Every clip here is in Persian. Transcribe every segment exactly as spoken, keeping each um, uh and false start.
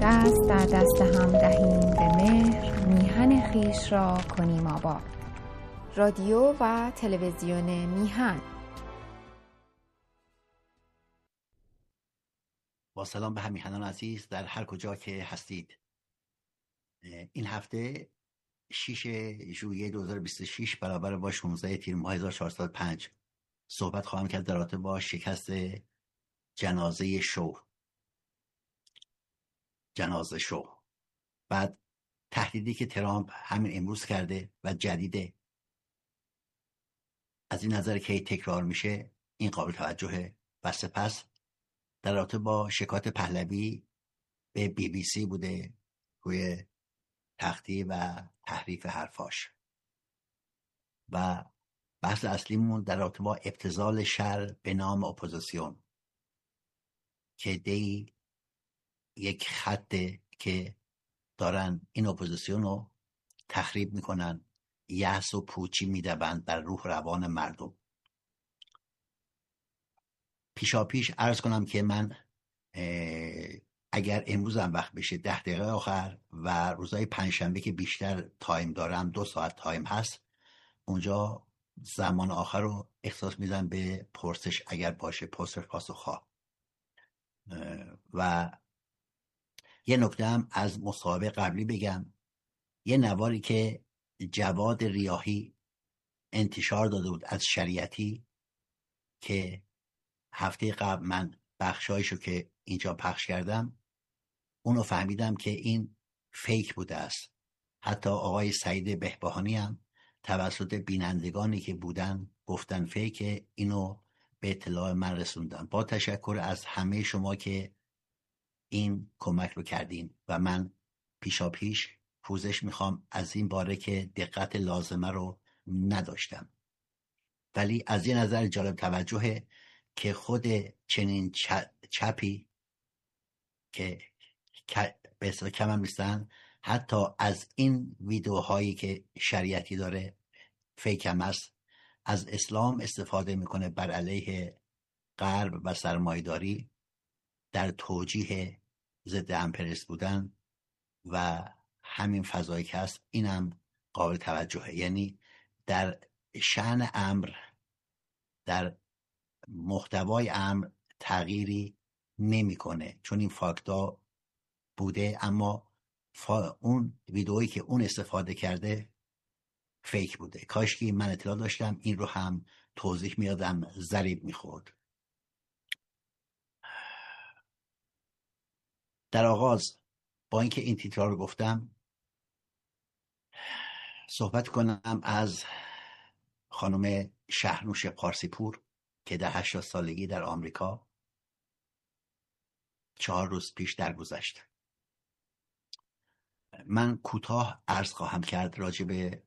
دست در دست هم دهیم به مهر، میهن خویش را کنیم آباد. رادیو و تلویزیون میهن. با سلام به همیهنان عزیز در هر کجا که هستید. این هفته شش ژوئیه دو هزار و بیست و شش برابر با شانزده تیر ماه هزار و چهارصد و پنج صحبت خواهم کرد در رابطه با شکست جنازه شو جنازه شو بعد تهدیدی که ترامپ همین امروز کرده و جدیده، از این نظر که تکرار میشه این قابل توجهه. و سپس در رابطه با شکایت پهلوی به بی بی سی بوده روی تختی و تحریف حرفاش. و بحث اصلیمون در رابطه با ابتذال شر به نام اپوزیسیون که دی یک خطه که دارن این اپوزیسیون رو تخریب میکنن، یأس و پوچی میدبند بر روح روان مردم. پیشا پیش عرض کنم که من اگر امروز هم وقت بشه ده دقیقه آخر و روزهای پنجشنبه که بیشتر تایم دارم، دو ساعت تایم هست، اونجا زمان آخر رو اختصاص میدم به پرسش اگر باشه، پرسش پاسخ‌ها. و یه نکته هم از مصاحبه قبلی بگم. یه نواری که جواد ریاحی انتشار داده بود از شریعتی که هفته قبل من بخشایشو که اینجا پخش کردم اونو فهمیدم که این فیک بوده است. حتی آقای سعید بهبهانی هم توسط بینندگانی که بودن گفتن فیک، اینو به اطلاع من رسوندن. با تشکر از همه شما که این کمک رو کردین و من پیشا پیش پوزش میخوام از این باره که دقت لازمه رو نداشتم. ولی از یه نظر جالب توجهه که خود چنین چپی که به اصطلاح کم هم نیستن، حتی از این ویدیوهایی که شریعتی داره فیک هم است، از اسلام استفاده میکنه بر علیه غرب و سرمایه‌داری در توجیه ضد امپریالیسم بودن و همین فضایی که هست. اینم قابل توجهه. یعنی در شأن امر، در محتوای امر تغییری نمیکنه، چون این فاکتا بوده، اما فا اون ویدئویی که اون استفاده کرده فیک بوده. کاش که من اطلاع داشتم این رو هم توضیح میادم، ضریب میخورد. در آغاز با اینکه این تیترها رو گفتم صحبت کنم از خانم شهرنوش پارسیپور که در هشتاد سالگی در آمریکا چهار روز پیش درگذشت. من کوتاه عرض خواهم کرد راجع به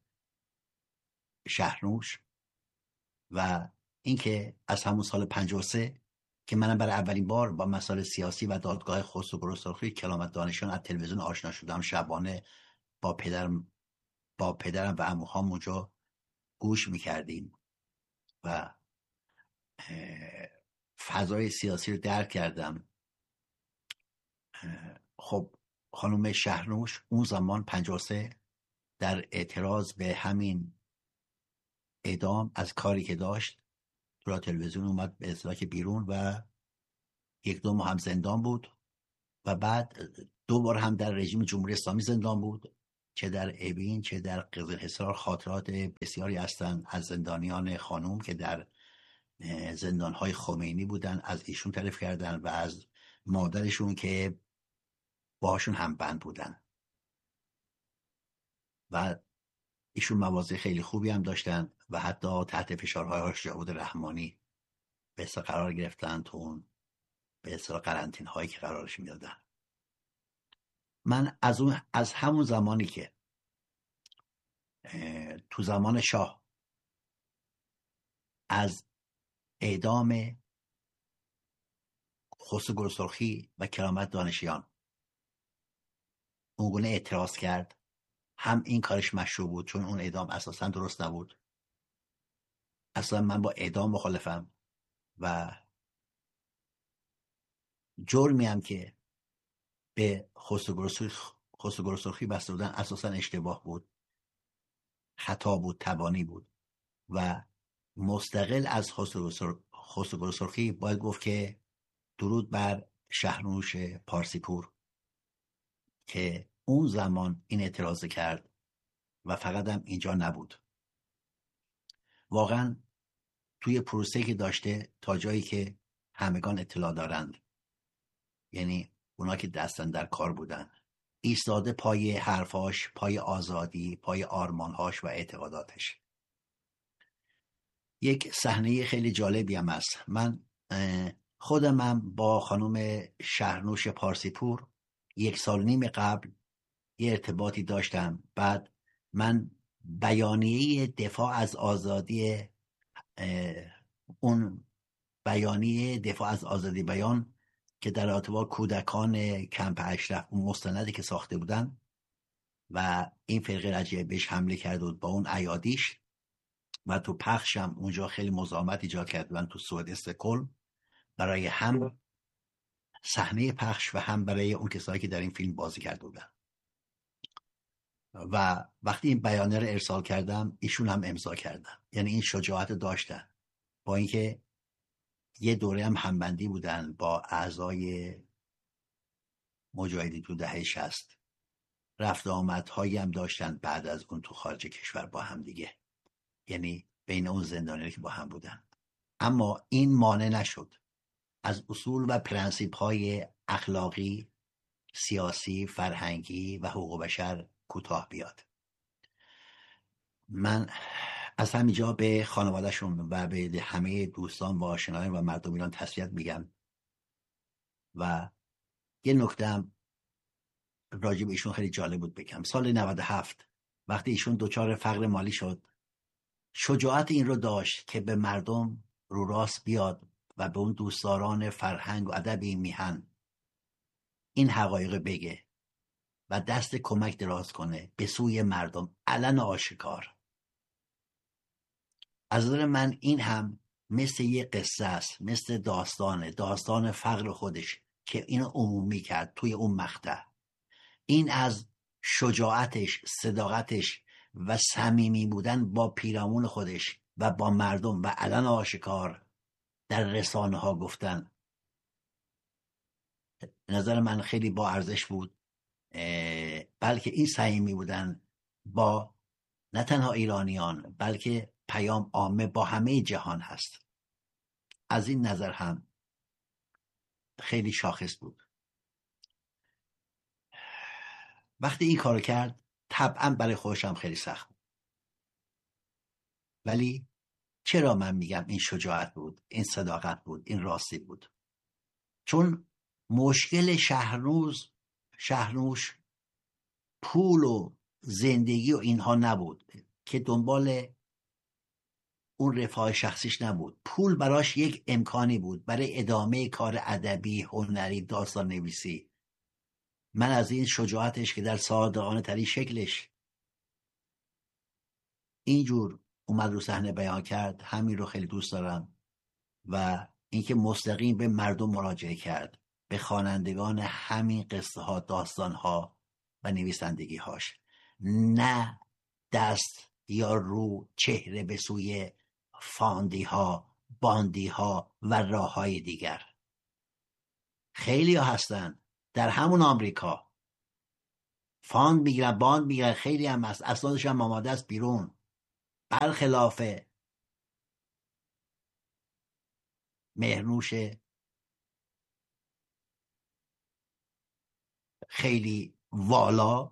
شهرنوش و اینکه از همون سال پنجاه و سه که منم برای اولین بار با مسائل سیاسی و دادگاه خسرو گرسرخی کرامت دانشان از تلویزیون آشنا شدم. شبانه با پدرم با پدرم و عموهام اونجا گوش میکردیم و فضای سیاسی رو درک کردم. خب خانم شهرنوش اون زمان پنجاه و سه در اعتراض به همین اعدام از کاری که داشت تو تلویزیون اومد به اصطلاح بیرون و یک دو ماه هم زندان بود و بعد دو بار هم در رژیم جمهوری اسلامی زندان بود، چه در اوین چه در قزلحصار. خاطرات بسیاری هستند از زندانیان خانوم که در زندانهای خمینی بودن از ایشون تعریف کردن و از مادرشون که باهاشون هم بند بودن و ایشون مواضع خیلی خوبی هم داشتن و حتی تحت فشارهای آقای جاوید رحمانی به اصطلاح قرار گرفتن تو اون به اصطلاح قرنطین هایی که قرارش میدادن. من از اون از همون زمانی که تو زمان شاه از اعدام خسرو گرسرخی و کرامت دانشیان اونگونه اعتراض کرد، هم این کارش مشروع بود چون اون اعدام اساسا درست نبود. اصلا من با اعدام مخالفم و جرمی هم که به خسرو گلسرخی بسته بودن اساسا اشتباه بود، خطا بود، تبانی بود و مستقل از خسرو گلسرخی باید گفت که درود بر شهرنوش پارسیپور که اون زمان این اعتراض کرد و فقط هم اینجا نبود، واقعا توی پروسه که داشته تا جایی که همگان اطلاع دارند، یعنی اونا که دستن در کار بودن، ایستاده پای حرفاش، پای آزادی، پای آرمانهاش و اعتقاداتش. یک صحنه خیلی جالبی هم هست. من خودم هم با خانم شهرنوش پارسیپور یک سال نیم قبل یه ارتباطی داشتم. بعد من بیانیه دفاع از آزادی اون بیانیه دفاع از آزادی بیان که در رابطه با کودکان کمپ اشرف، اون مستندی که ساخته بودن و این فرقه رجعیه بهش حمله کرده بود با اون ایادیش و تو پخشم اونجا خیلی مزاحمت ایجاد کرد من تو سوئد استکهلم برای هم صحنه پخش و هم برای اون کسایی که در این فیلم بازی کرده بودن. و وقتی این بیانیه رو ارسال کردم ایشون هم امضا کردن، یعنی این شجاعت داشتن، با اینکه یه دوره هم همبندی بودن با اعضای مجاهدین تو دهه شصت، رفت آمدهایی هم داشتن بعد از اون تو خارج کشور با هم دیگه، یعنی بین اون زندانیایی که با هم بودن. اما این مانع نشد از اصول و پرنسیپ های اخلاقی، سیاسی، فرهنگی و حقوق بشر کوتاه بیاد. من از همینجا به خانوادهشون و به همه دوستان و آشنایان و مردم ایران تسلیت میگم و یه نکته هم راجع به ایشون خیلی جالب بود بگم. سال نود و هفت وقتی ایشون دچار فقر مالی شد، شجاعت این رو داشت که به مردم رو راست بیاد و به اون دوستداران فرهنگ و ادب این میهن این حقایق بگه و دست کمک دراز کنه به سوی مردم علن آشکار. از نظر من این هم مثل یه قصه است، مثل داستانه داستان فقر خودش که اینو عمومی کرد توی اون مقطع. این از شجاعتش، صداقتش و صمیمی بودن با پیرامون خودش و با مردم و علن آشکار در رسانه ها گفتن، نظر من خیلی با ارزش بود. بلکه این صمیمی بودن با نه تنها ایرانیان بلکه پیام عامه با همه جهان هست. از این نظر هم خیلی شاخص بود. وقتی این کارو کرد طبعا برای خودشم خیلی سخت بود، ولی چرا من میگم این شجاعت بود، این صداقت بود، این راستی بود؟ چون مشکل شهرنوز شهرنوش پول و زندگی و اینها نبود که دنبال اون رفاه شخصیش نبود. پول براش یک امکانی بود برای ادامه کار ادبی، هنری، داستان نویسی. من از این شجاعتش که در صادقانه ترین شکلش اینجور اومد رو صحنه بیان کرد، همین رو خیلی دوست دارم. و اینکه مستقیم به مردم مراجعه کرد، به خوانندگان همین قصه ها، داستان ها و نویسندگی هاش، نه دست یا رو چهره به سوی فاندی ها، باندی ها و راه های دیگر. خیلی ها هستن در همون آمریکا فاند میگیرن، باند میگیرن، خیلی هم هست اسنادش هم آماده است بیرون، برخلاف مهرنوش خیلی والا.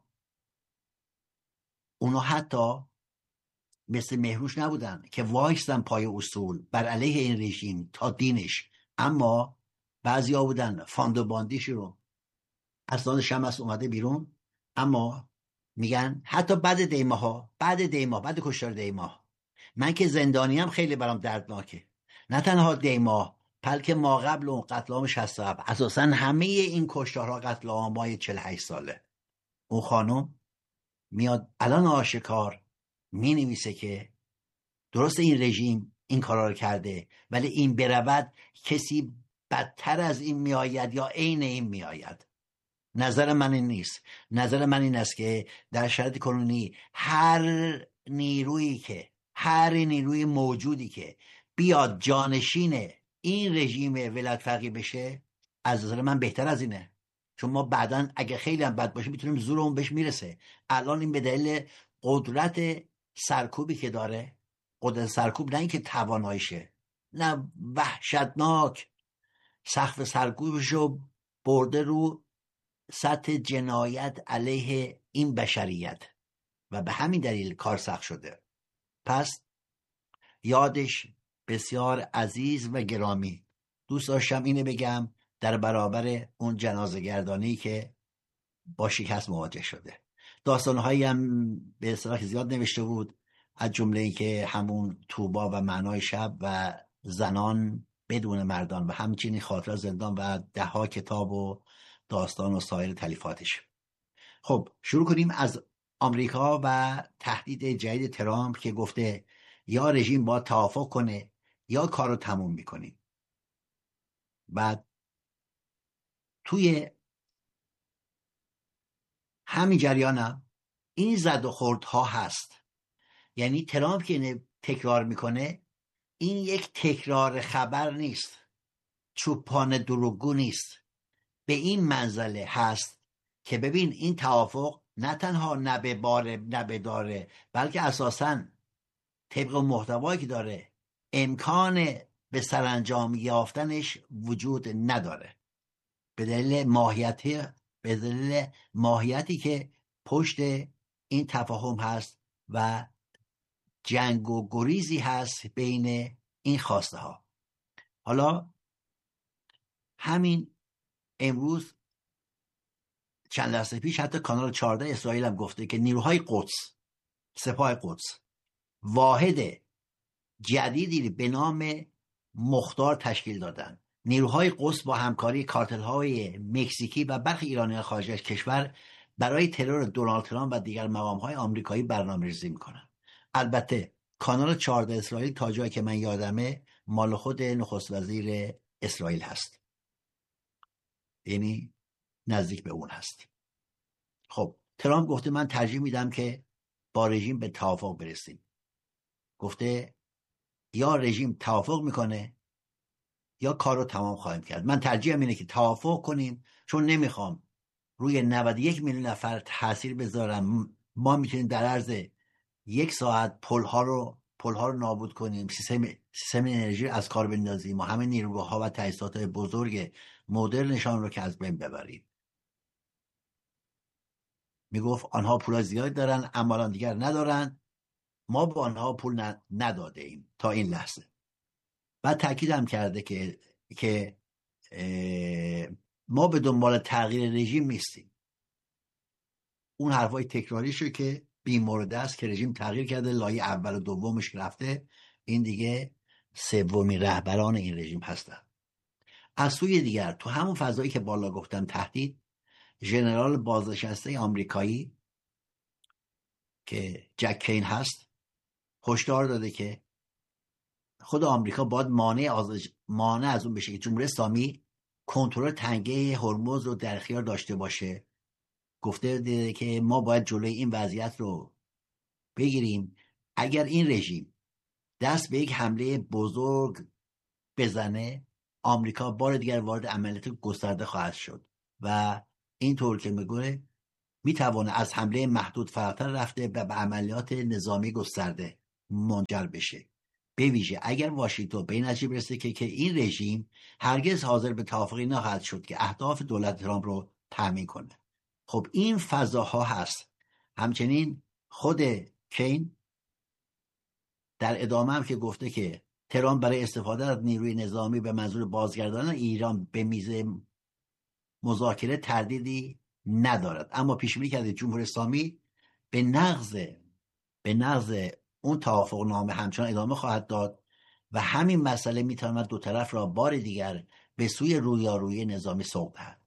اونا حتی مثل مهرنوش نبودن که وایستن پای اصول بر علیه این رژیم تا دینش، اما بعضی ها بودن فاند و باندیش رو اسنادش هم هست اومده بیرون، اما میگن حتی بعد دیمه ها بعد دیمه بعد کشتار دیمه، من که زندانیم خیلی برام دردناکه، نه تنها دیمه بلکه ما قبل اون قتل عام شصت و هفت، اساسا همه این کشتارها قتل عامای چهل و هشت ساله. اون خانم میاد الان آشکار می نویسه که درست این رژیم این کارا رو کرده، ولی این برود کسی بدتر از این میآید یا عین این میآید. نظر من این نیست. نظر من این است که در شرایط کنونی هر نیرویی که هر نیروی موجودی که بیاد جانشین این رژیم ولایت فقیه بشه، از نظر من بهتر از اینه. چون ما بعداً اگه خیلی هم بد باشه میتونیم زورمون بهش میرسه. الان این به دلیل قدرت سرکوبی که داره، قدرت سرکوب نه اینکه تواناییشه، نه، وحشتناک سقف سرکوبشو برده رو سطح جنایت علیه این بشریت و به همین دلیل کار سخت شده. پس یادش بسیار عزیز و گرامی. دوست داشتم اینو بگم در برابر اون جنازه گردانی که با شکست مواجه شده. داستانهایی هم به اصطلاح زیاد نوشته بود، از جمله این که همون توبا و معنای شب و زنان بدون مردان و همچنین خاطره زندان و ده ها کتاب و داستان و سایر تلیفاتش. خب شروع کنیم از آمریکا و تهدید جدید ترامپ که گفته یا رژیم با توافق کنه یا کارو تموم میکنیم. بعد توی همین جریانم این زد و خوردها هست. یعنی ترامپ که تکرار میکنه این یک تکرار خبر نیست، چوپان دروغگو نیست. به این منزله هست که ببین این توافق نه تنها نبه باره نبه داره، بلکه اساساً طبق محتوایی که داره امکان به سرانجام یافتنش وجود نداره، به دلیل ماهیتی به دلیل ماهیتی که پشت این تفاهم هست و جنگ و گریزی هست بین این خواسته ها. حالا همین امروز چند لحظه پیش حتی کانال چهارده اسرائیل هم گفته که نیروهای قدس، سپاه قدس، واحد جدیدی به نام مختار تشکیل دادن. نیروهای قدس با همکاری کارتل های مکزیکی و برخی ایرانی خارج از کشور برای ترور دونالد ترامپ و دیگر مقام های آمریکایی برنامه‌ریزی میکنن. البته کانال چهارده اسرائیل تا جایی که من یادمه مال خود نخست وزیر اسرائیل هست، یعنی نزدیک به اون هست. خب ترامپ گفته من ترجیح میدم که با رژیم به توافق برسیم. گفته یا رژیم توافق میکنه یا کارو تمام خواهیم کرد. من ترجیحم اینه که توافق کنیم، چون نمیخوام روی نود و یک میلیون نفر تاثیر بذارم. ما میتونیم در عرض یک ساعت پلها رو پلها رو نابود کنیم، سیستم سیستم انرژی رو از کار بندازیم و همه نیروگاه‌ها و تأسیسات بزرگ مدرنشان رو که از بین ببریم. میگفت آنها پول زیاد دارن اما الان دیگر ندارن، ما به آنها پول نداده ایم تا این لحظه. بعد تاکید هم کرده که که ما به دنبال تغییر رژیم نیستیم. اون حرفای تکراریشو که بی‌مورد است که رژیم تغییر کرده، لایه اول و دومش رفته، این دیگه سومی رهبران این رژیم هستن. از سوی دیگر تو همون فضایی که بالا گفتم تهدید، ژنرال بازنشسته آمریکایی که جک کین هست هشدار داده که خود آمریکا باید مانع از مانع از اون بشه که جمهوری اسلامی کنترل تنگه هرمز رو در اختیار داشته باشه. گفته دیده که ما باید جلوی این وضعیت رو بگیریم. اگر این رژیم دست به یک حمله بزرگ بزنه، آمریکا بار دیگر وارد عملیات گسترده خواهد شد و اینطور که میگه میتوانه از حمله محدود فراتر رفته و به عملیات نظامی گسترده منجر بشه. به ویژه اگر واشنگتن به این نتیجه برسه که که این رژیم هرگز حاضر به توافقی نخواهد شد که اهداف دولت ترامپ رو تامین کنه. خب این فضاها هست. همچنین خود کین در ادامه هم که گفته که ترامپ برای استفاده از نیروی نظامی به منظور بازگرداندن ایران به میز مذاکره تردیدی ندارد، اما پیش بینی کرده جمهوری اسلامی به نقض به نقض اون توافق نامه همچنان ادامه خواهد داد و همین مسئله میتواند دو طرف را بار دیگر به سوی رویارویی نظامی سوق دهد.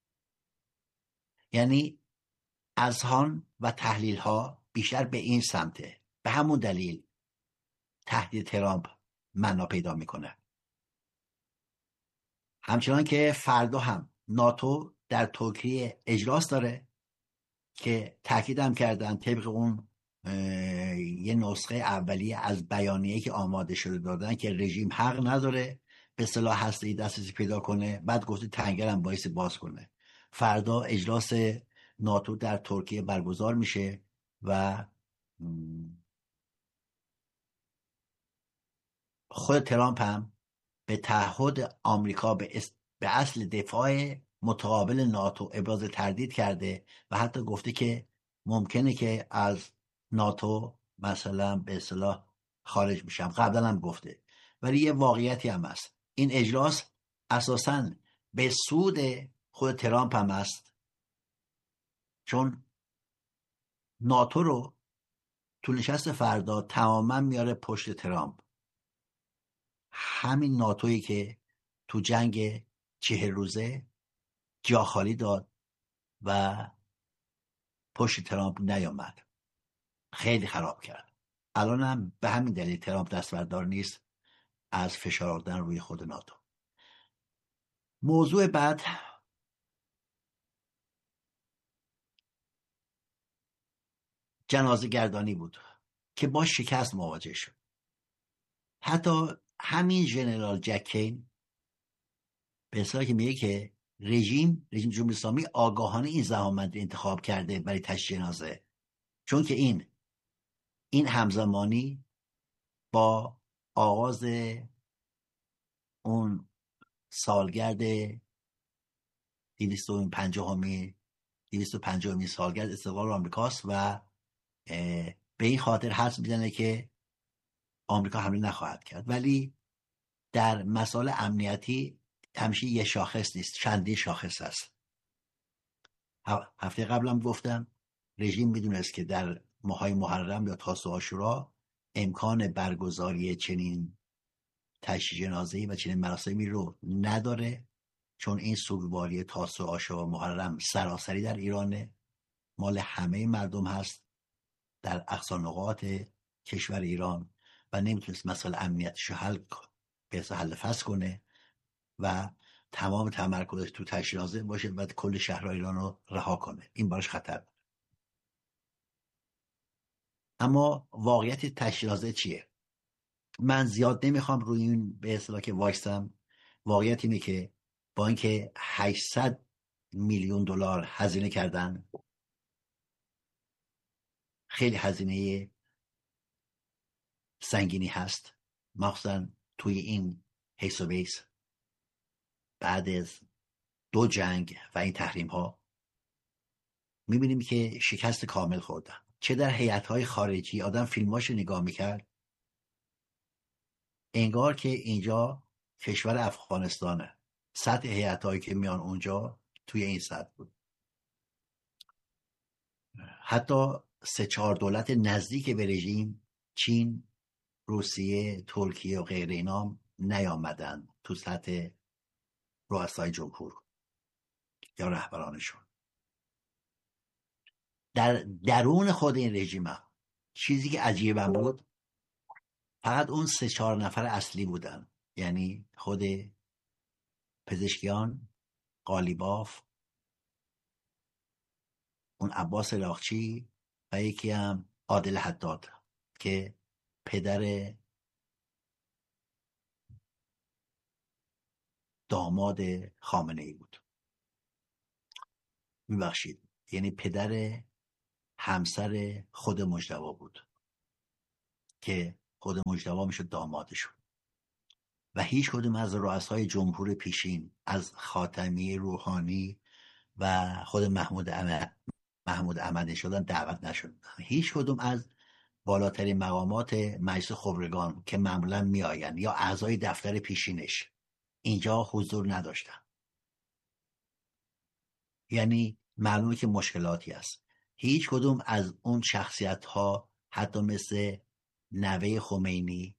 یعنی اذهان و تحلیل ها بیشتر به این سمته. به همون دلیل تهدید ترامپ معنا پیدا میکنه. همچنان که فردا هم ناتو در ترکیه اجلاس داره که تاکیدم کردن طبق اون یه نسخه اولیه از بیانیه‌ای که آماده شده دادن که رژیم حق نداره به سلاح هسته‌ای دسترسی پیدا کنه. بعد گفته تنگرم باعث باز کنه. فردا اجلاس ناتو در ترکیه برگزار میشه و خود ترامپ هم به تعهد آمریکا به, به اصل دفاع متقابل ناتو ابراز تردید کرده و حتی گفته که ممکنه که از ناتو مثلا به اصطلاح خارج میشم. قبلا هم گفته. ولی یه واقعیتی هم هست، این اجلاس اساساً به سود خود ترامپ هم است، چون ناتو رو تو نشست فردا تماما میاره پشت ترامپ. همین ناتویی که تو جنگ چهل روزه جا خالی داد و پشت ترامپ نیامد، خیلی خراب کرد. الان هم به همین دلیل ترامپ دستبردار نیست از فشار آوردن روی خود ناتو. موضوع بعد جنازه گردانی بود که با شکست مواجه شد. حتی همین ژنرال جک کین به اصطلاح که میگه که رژیم رژیم جمهوری اسلامی آگاهانه این زحمت انتخاب کرده برای تشییع جنازه، چون که این این همزمانی با آغاز اون سالگرد دویست و پنجاهمین دویست و پنجاهمین سالگرد استقلال آمریکاست و به این خاطر حدس میزنه که آمریکا حمله نخواهد کرد. ولی در مسائل امنیتی همیشه یه شاخص نیست، چندی شاخص هست. هفته قبلم گفتم رژیم میدونست که در ماهای محرم یا تاسوعا و عاشورا امکان برگزاری چنین تشییع جنازه‌ای و چنین مراسمی رو نداره، چون این سوگواری تاسوعا و عاشورا و محرم سراسری در ایرانه، مال همه مردم هست در اقصا نقاط کشور ایران و نمیتونست مسئله امنیتش رو حل به حل فصل کنه و تمام تمرکزش تو تشییع جنازه باشه و کل شهرهای ایران رو رها کنه. این براش خطر بود. اما واقعیت تشییع جنازه چیه؟ من زیاد نمیخوام روی این به اصطلاح که وایستم. واقعیت اینه که با اینکه هشتصد میلیون دلار هزینه کردن، خیلی هزینه سنگینی هست، مخصوصا توی این حیث و بیس بعد از دو جنگ و این تحریم ها میبینیم که شکست کامل خوردن. چه در هیئت‌های خارجی آدم فیلماش نگاه میکرد انگار که اینجا کشور افغانستانه. سطح هیئت‌هایی که میان اونجا توی این سطح بود. حتی سه چهار دولت نزدیک به رژیم، چین، روسیه، ترکیه و غیره اینا نیامدن تو سطح رؤسای جمهور یا رهبرانشون. در درون خود این رژیم هم چیزی که عجیبم بود فقط اون سه چهار نفر اصلی بودن، یعنی خود پزشکیان، قالیباف، اون عباس لاغچی و یکی هم عادل حداد که پدر داماد خامنه ای بود. میبخشید، یعنی پدر همسر خود مجتبی بود که خود مجتبی میشد دامادشون. و هیچ کدوم از رؤسای جمهور پیشین، از خاتمی، روحانی و خود محمود احمد محمود احمدی شدن دعوت نشدن. هیچ کدوم از بالاترین مقامات مجلس خبرگان که معمولا میآیند یا اعضای دفتر پیشینش اینجا حضور نداشتن. یعنی معلومه که مشکلاتی هست. هیچ کدوم از اون شخصیت ها، حتی مثل نوه خمینی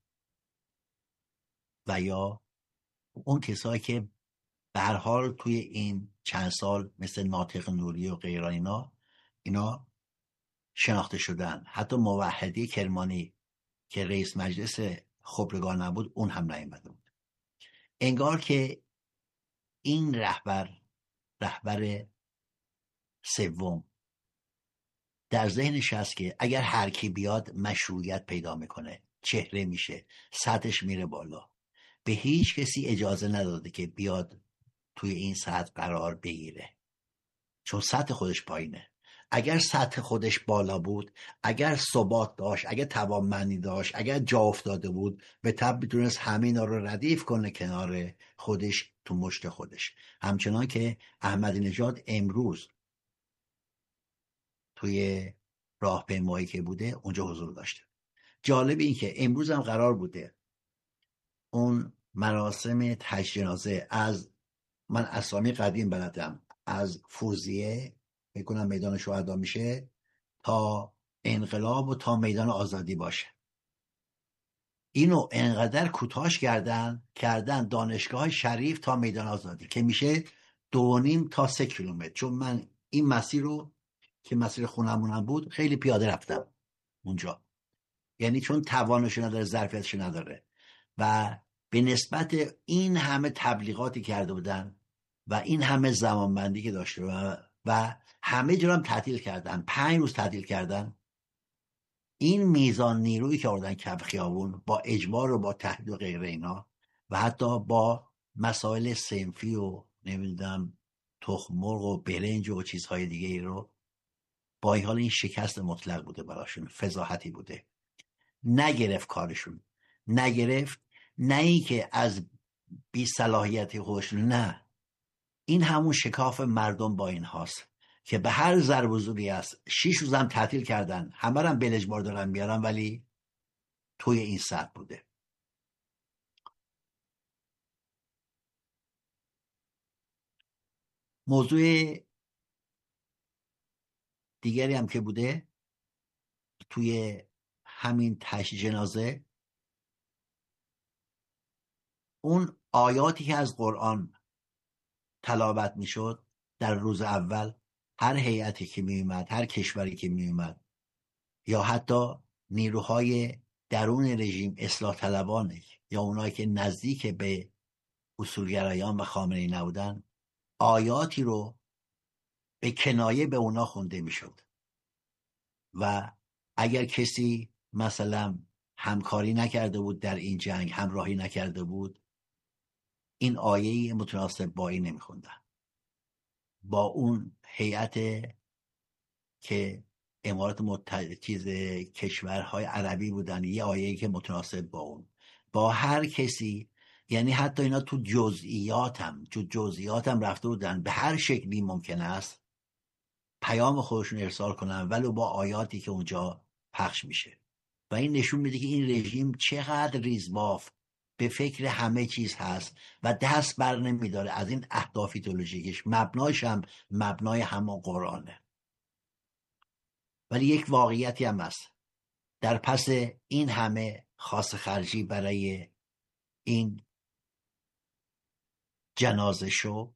و یا اون کسایی که به هر حال توی این چند سال مثل ناطق نوری و غیره اینا اینا شناخته شدن، حتی موحدی کرمانی که رئیس مجلس خبرگان نبود اون هم نیامده بود. انگار که این رهبر رهبر سوم در ذهنش هست که اگر هر کی بیاد مشروعیت پیدا میکنه، چهره میشه، سطحش میره بالا. به هیچ کسی اجازه نداده که بیاد توی این سطح قرار بگیره، چون سطح خودش پایینه. اگر سطح خودش بالا بود، اگر ثبات داشت، اگر توانمندی داشت، اگر جا افتاده بود، به طب میتونست همه اینا رو ردیف کنه کنار خودش، تو مشت خودش. همچنان که احمدی نژاد امروز توی راهپیمایی که بوده اونجا حضور داشته. جالب این که امروز هم قرار بوده اون مراسم تجهیز جنازه از، من اسامی قدیم بلدم، از فوزیه میکنم میدان شهدا میشه تا انقلاب و تا میدان آزادی باشه. اینو انقدر کوتاهش کردن کردن دانشگاه شریف تا میدان آزادی که میشه دو نیم تا سه کیلومتر. چون من این مسیر رو که مسیر خونمونم بود خیلی پیاده رفتم اونجا، یعنی چون توانشو نداره، ظرفیتشو نداره، و به نسبت این همه تبلیغاتی کرده بودن و این همه زمانبندی که داشته و, و همه جا هم تعطیل کردن، پنج روز تعطیل کردن، این میزان نیرویی که آوردن کف خیابون با اجبار و با تهدید و غیره اینا، و حتی با مسائل صنفی و نمیدونم تخم مرغ و برنج و چیزهای دیگه ای رو، با این حال این شکست مطلق بوده براشون، فضاحتی بوده. نگرفت کارشون، نگرفت، نه ای که از بی صلاحیتی خودشون، نه، این همون شکاف مردم با این هاست که به هر ضرب و زوری است. شیش روز هم تعطیل کردن، همه هم به اجبار دارن میارن، ولی توی این سطح بوده. موضوع دیگری هم که بوده توی همین تجهیز جنازه، اون آیاتی که از قرآن تلاوت میشد در روز اول، هر هیئتی که میومد، هر کشوری که میومد، یا حتی نیروهای درون رژیم، اصلاح طلبانه یا اونایی که نزدیک به اصولگرایان و خامنه‌ای نبودن، آیاتی رو به کنایه به اونا خونده میشد و اگر کسی مثلا همکاری نکرده بود در این جنگ، همراهی نکرده بود، این آیه متناسب با این نمیخوندن. با اون هیئت که امارات متحده چیز کشورهای عربی بودن، یه آیه‌ای که متناسب با اون، با هر کسی، یعنی حتی اینا تو جزئیات هم تو جزئیات هم رفته بودن، به هر شکلی ممکن است پیام خودشون ارسال کنن ولو با آیاتی که اونجا پخش میشه. و این نشون میده که این رژیم چقدر ریزباف به فکر همه چیز هست و دست بر نمیداره از این اهداف ایدئولوژیکش، مبناش هم مبنای همون قرآنه. ولی یک واقعیتی هم هست، در پس این همه خاص خرجی برای این جنازه شو،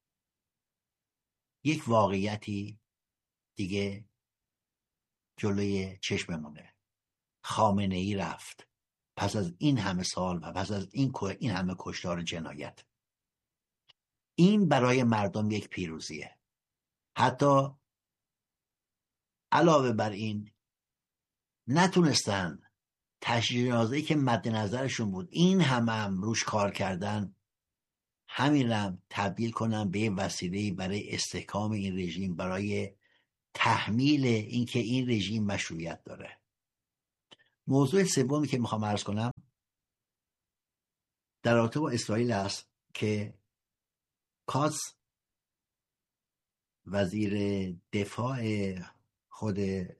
یک واقعیتی دیگه جلوی چشممونه. خامنه ای رفت پس از این همه سال و پس از این این همه کشتار جنایت. این برای مردم یک پیروزیه. حتی علاوه بر این نتونستن تجهیز جنازه‌ای که مد نظرشون بود، این همه هم روش کار کردن، همین هم تبدیل کنن به وسیله‌ای برای استحکام این رژیم، برای تحمیل اینکه این رژیم مشروعیت داره. موضوع سومی که میخوام عرض کنم در رابطه با اسرائیل است که کاتس وزیر دفاع خود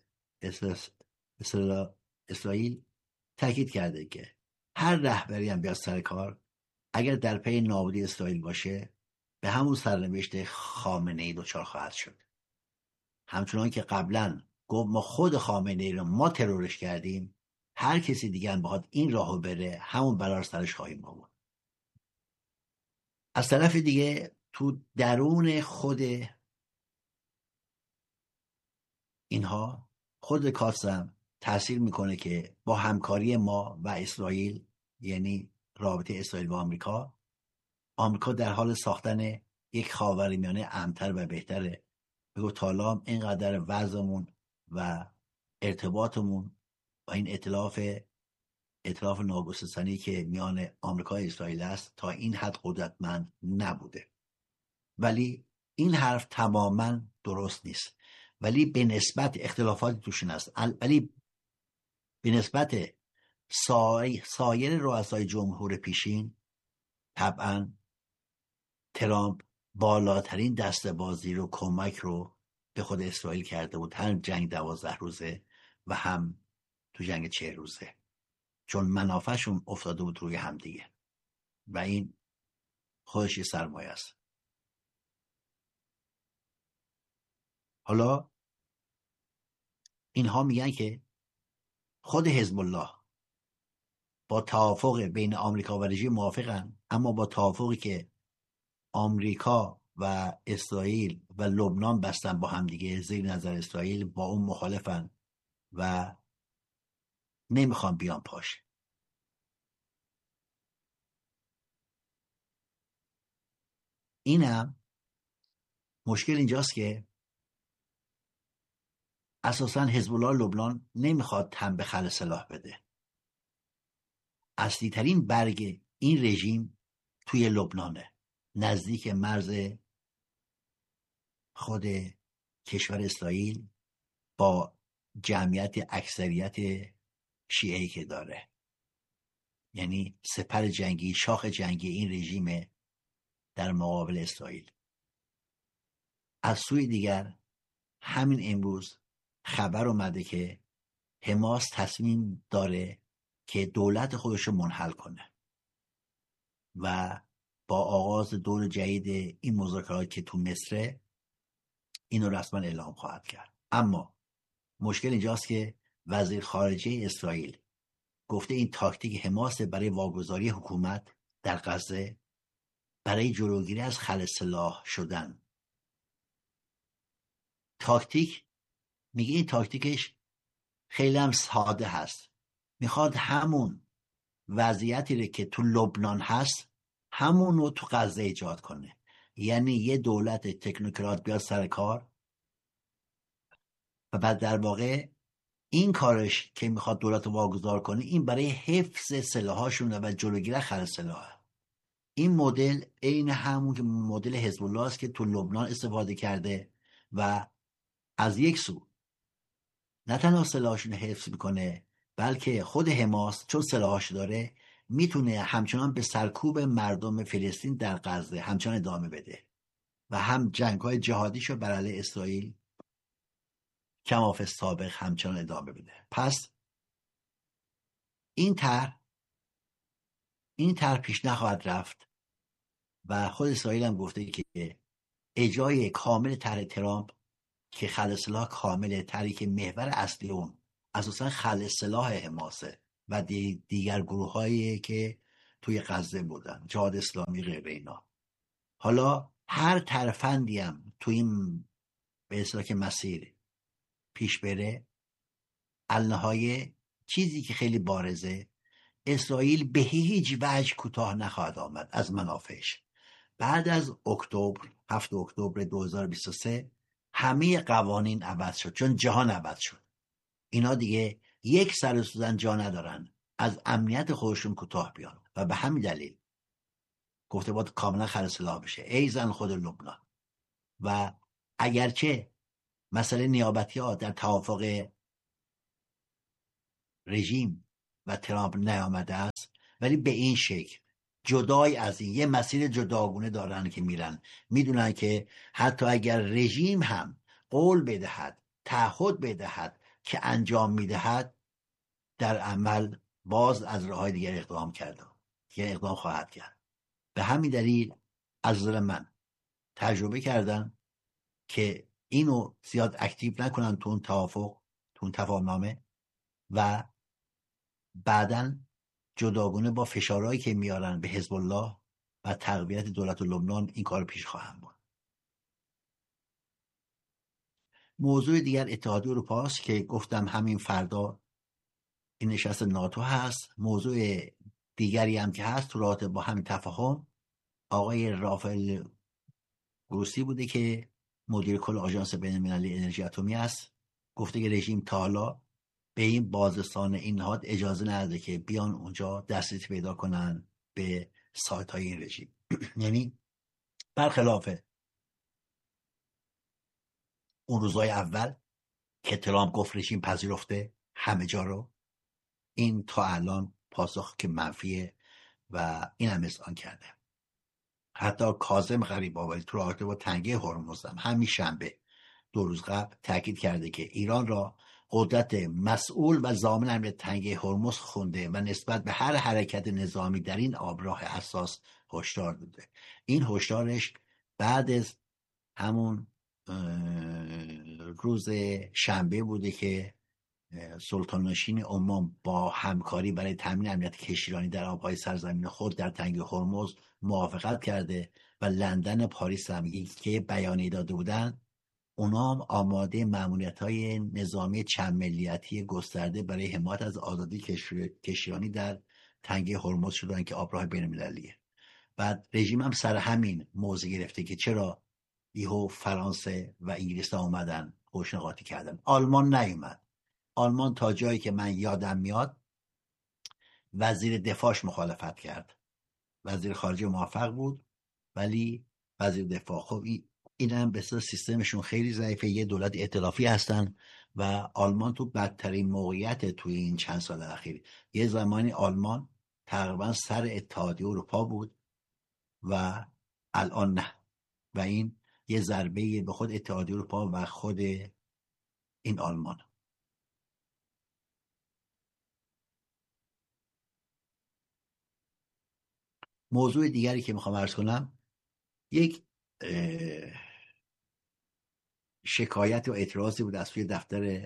اسرائیل تاکید کرده که هر رهبری هم بیاد سر کار، اگر در پی نابودی اسرائیل باشه، به همون سرنوشت خامنه‌ای دچار خواهد شد. همچنان که قبلا گفت ما خود خامنه‌ای رو ما ترورش کردیم، هر کسی دیگه هم بخواد این راهو بره، همون بلا سرش خواهیم آورد. از طرف دیگه تو درون خود اینها، خود کاتسم تاثیر میکنه که با همکاری ما و اسرائیل، یعنی رابطه اسرائیل و آمریکا، آمریکا در حال ساختن یک خاورمیانه امن‌تر و بهتره. بگو تالا اینقدر وضعمون و ارتباطمون و این ائتلاف ائتلاف ناگسستنی که میان آمریکا و اسرائیل است تا این حد قدرتمند نبوده. ولی این حرف تماما درست نیست. ولی به نسبت اختلافاتی توشون است، ولی به نسبت سای... سایر رؤسای جمهور پیشین طبعا ترامپ بالاترین دسته بازی رو کمک رو به خود اسرائیل کرده بود، هم جنگ دوازده روزه و هم تو جنگ چه روزه، چون منافعشون افتاده بود روی همدیگه و این خودش یه سرمایه است. حالا اینها میگن که خود حزب الله با توافق بین آمریکا و رژیم موافقن، اما با توافقی که آمریکا و اسرائیل و لبنان بستن با همدیگه زیر نظر اسرائیل، با اون مخالفن و نمیخوان بیان پاش. اینم مشکل اینجاست که اساساً حزب الله لبنان نمیخواد تن به خل سلاح بده. اصلی ترین برگ این رژیم توی لبنانه، نزدیک مرز خود کشور اسرائیل با جمعیت اکثریت شیعه‌ای که داره. یعنی سپر جنگی، شاخ جنگی این رژیم در مقابل اسرائیل. از سوی دیگر همین امروز خبر اومده که حماس تصمیم داره که دولت خودش رو منحل کنه و با آغاز دور جدید این مذاکرات که تو مصر اینو رسما اعلام خواهد کرد. اما مشکل اینجاست که وزیر خارجه اسرائیل گفته این تاکتیک حماس برای واگذاری حکومت در غزه برای جلوگیری از خل سلاح شدن. تاکتیک میگه این تاکتیکش خیلی هم ساده هست. میخواد همون وضعیتی رو که تو لبنان هست همون رو تو غزه ایجاد کنه. یعنی یه دولت تکنوکرات بیاد سر کار و بعد در واقع این کارش که میخواد دولت رو واگذار کنه این برای حفظ سلاحاشونه و جلوگیری خل سلاح. این مدل عین همون که مدل حزب الله است که تو لبنان استفاده کرده و از یک سو نه تنها سلاحاشون حفظ میکنه بلکه خود حماس چون سلاحاش داره میتونه همچنان به سرکوب مردم فلسطین در غزه همچنان ادامه بده و هم جنگ‌های جهادیشو بر علیه اسرائیل کماف سابق همچنان ادامه بده. پس این طرح این طرح پیش نخواهد رفت و خود اسرائیل هم گفته که اجرای کامل طرح ترامپ که خل سلاح کامل، طرحی که محور اصلی اون اساسا خل سلاح حماسه و دیگر گروه هایی که توی غزه بودن، جهاد اسلامی غیر اینا. حالا هر ترفندی هم توی این به اصطلاح که مسیر پیش بره، النهایه چیزی که خیلی بارزه، اسرائیل به هیچ وجه کوتاه نخواهد آمد از منافعش. بعد از اکتبر هفتم اکتبر دو هزار و بیست و سه همه قوانین عوض شد، چون جهان عوض شد. اینا دیگه یک سر سوزن جا ندارن از امنیت خودشون کوتاه بیان و به همین دلیل گفته باید کاملا خل سلاح بشه، ای زن خود لبنان. و اگرچه مسئله نیابتی ها در توافق رژیم و ترامپ نیامده است، ولی به این شکل جدای از این یه مسیر جداگونه دارن که میرن. میدونن که حتی اگر رژیم هم قول بدهد، تعهد بدهد که انجام میدهد، در عمل باز از راههای دیگر اقدام کرده دیگر اقدام خواهد کرد. به همین دلیل از نظر من تجربه کردن که اینو زیاد اکتیو نکنن تو اون توافق، تو اون تفاهمنامه و بعداً جداگونه با فشارهایی که میارن به حزب الله و تقویت دولت لبنان این کار پیش خواهند برد. موضوع دیگر اتحادیه اروپا است که گفتم همین فردا این نشست ناتو هست. موضوع دیگری هم که هست تو رابطه با همین تفاهم، آقای رافائل گروسی بوده که مدیر کل آژانس بین‌المللی انرژی اتمی است، گفته که رژیم تا حالا به این بازرسان این نهاد اجازه نداده که بیان اونجا دسترسی پیدا کنن به سایت های این رژیم. یعنی برخلاف اون روزهای اول که ترامپ گفت رژیم پذیرفته همه جا رو، این تا الان پاسخ که منفیه و این هم اذعان کرده. حتی کاظم غریب‌آبادی تو رابطه با تنگه هرمز هم همین شنبه دو روز قبل تاکید کرده که ایران را قدرت مسئول و ضامن امنیت تنگه هرمز خونده و نسبت به هر حرکت نظامی در این آبراه حساس هشدار داده. این هشدارش بعد از همون روز شنبه بوده که سلطان نشین عمان با همکاری برای تامین امنیت کشتیرانی در آبهای سرزمین خود در تنگه هرمز موافقت کرده و لندن و پاریس هم که بیانیه داده بودن، اونا هم آماده ماموریت‌های نظامی چند ملیتی گسترده برای حمایت از آزادی کشتیرانی در تنگه هرمز شدن که آبراه بین‌المللیه. بعد رژیم هم سر همین موضع گرفته که چرا یهو فرانسه و انگلیس اومدن خوشنقاطی کردن. آلمان نیومد. آلمان تا جایی که من یادم میاد وزیر دفاعش مخالفت کرد، وزیر خارجه موافق بود ولی وزیر دفاع، خب این هم به سیستمشون خیلی ضعیفه، یه دولت ائتلافی هستن و آلمان تو بدترین موقعیت توی این چند سال اخیر. یه زمانی آلمان تقریبا سر اتحادیه اروپا بود و الان نه، و این یه ضربه به خود اتحادیه اروپا و خود این آلمان. موضوع دیگری که میخوام عرض کنم، یک شکایت و اعتراضی بود از سوی دفتر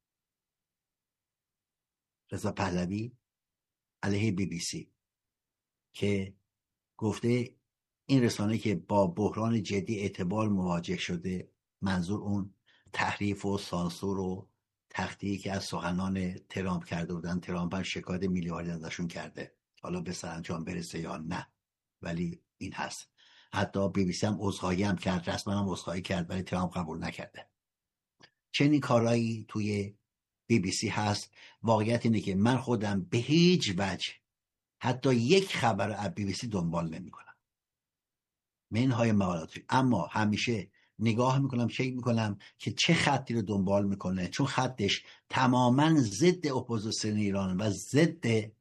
رضا پهلوی علیه بی بی سی که گفته این رسانه که با بحران جدی اعتبار مواجه شده، منظور اون تحریف و سانسور و تخطیعی که از سخنان ترامپ کرده بودن، ترامپ هم شکایت میلیاردی ازشون کرده، حالا به سرانجام برسه یا نه، ولی این هست. حتی بی بی سی هم عذرخواهی هم کرد، رسما هم عذرخواهی کرد ولی ترامپ قبول نکرده. چنین کارهایی توی بی بی سی هست. واقعیت اینه که من خودم به هیچ وجه حتی یک خبر از بی بی سی دنبال نمی‌کنم، منهای مقالاتش، اما همیشه نگاه میکنم، چک میکنم که چه خطی رو دنبال میکنه، چون خطش تماما ضد اپوزیسیون ایران و ضد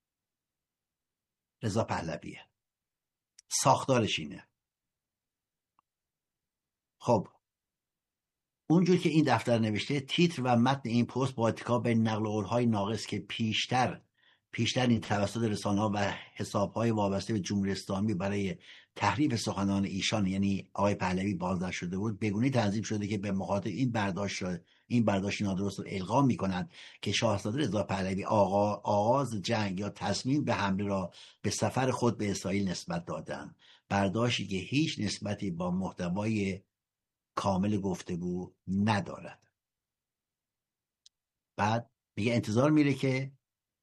رضا پهلویه، ساختارش اینه. خب اونجور که این دفتر نوشته، تیتر و متن این پست با اتکا به نقل قول‌های ناقص که پیشتر پیشتر این توسط رسانه‌ها و حساب‌های وابسته به جمهوری اسلامی برای تحریف سخنان ایشان یعنی آقای پهلوی بازداشت شده بود، بگونه تنظیم شده که به مخاطب این برداشت این برداشت نادرست رو القا می‌کنند که شاهزاده رضا پهلوی آغا آغاز جنگ یا تصمیم به حمله را به سفر خود به اسرائیل نسبت دادند، برداشتی که هیچ نسبتی با محتوای کامل گفتگو ندارد. بعد میگه انتظار میره که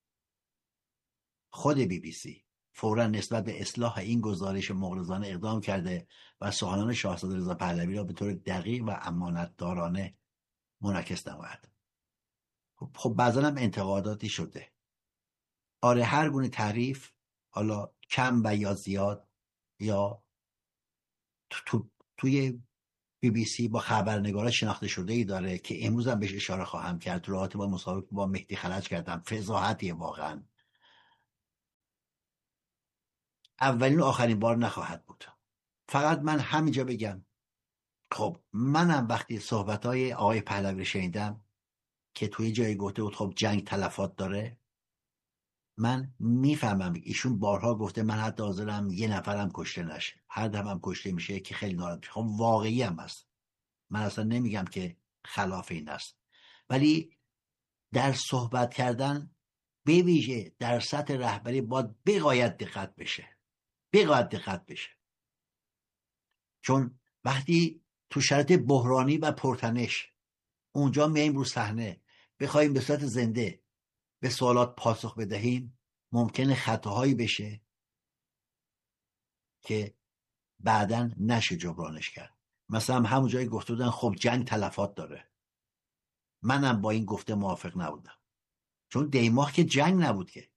خود بی بی سی فوراً نسبت به اصلاح این گزارش مغرضانه اقدام کرده و سخنان شاهزاده رضا پهلوی را به طور دقیق و امانتدارانه منعکس نماید. خب بعضا هم انتقاداتی شده. آره، هر گونه تعریف، حالا کم و یا زیاد، یا تو تو توی بی بی سی با خبرنگارا شناخته شده ای داره که امروز هم بهش اشاره خواهم کرد. تو رابطه با مسابقه با مهدی خلج کردم، فضاحتیه واقعا. اولین و آخرین بار نخواهد بود. فقط من همینجا بگم، خب منم وقتی صحبتهای آقای پهلوی شنیدم که توی جایی گفته بود خب جنگ تلفات داره، من میفهمم ایشون بارها گفته من حتی حاضرم یه نفرم کشته نشه، هر دفعه هم کشته میشه که خیلی ناراحت میشه. خب واقعی هم هست، من اصلا نمیگم که خلاف این است، ولی در صحبت کردن به ویژه در سطح رهبری باید بقایت دقت بشه، بقایت دقت بشه، چون وقتی تو شرایط بحرانی و پرتنش اونجا میایم رو صحنه بخوایم به صورت زنده به سوالات پاسخ بدهیم، ممکنه خطاهایی بشه که بعدن نشه جبرانش کرد. مثلا همون جایی گفته بودن خب جنگ تلفات داره، منم با این گفته موافق نبودم، چون دیماه که جنگ نبود که،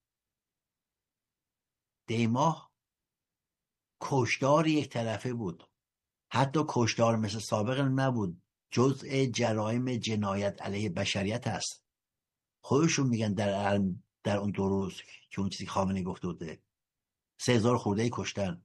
دیماه کشتار یک طرفه بود، حتی کشتار مثل سابق نبود، جزء جرایم جنایت علیه بشریت هست. خودشون میگن در در اون دو روز که اون چیزی خامنه‌ای گفته بوده سه هزار خورده ای کشتن.